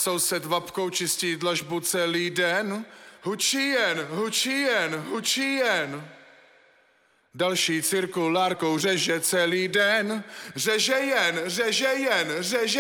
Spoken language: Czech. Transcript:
Soused vapkou čistí dlažbu celý den. Hučí jen, hučí jen, hučí jen. Další cirkulárkou řeže celý den. Řeže jen, řeže jen, řeže